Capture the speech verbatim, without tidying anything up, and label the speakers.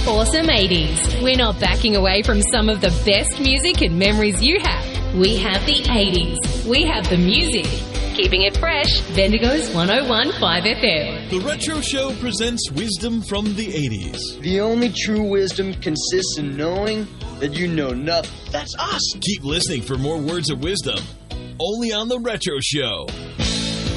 Speaker 1: awesome eighties. We're not backing away from some of the best music and memories you have. We have the eighties. We have the music. Keeping it fresh, Bendigo's one oh one point five F M.
Speaker 2: The Retro Show presents wisdom from the eighties.
Speaker 3: The only true wisdom consists in knowing that you know nothing. That's us.
Speaker 2: Keep listening for more words of wisdom. Only on The Retro Show.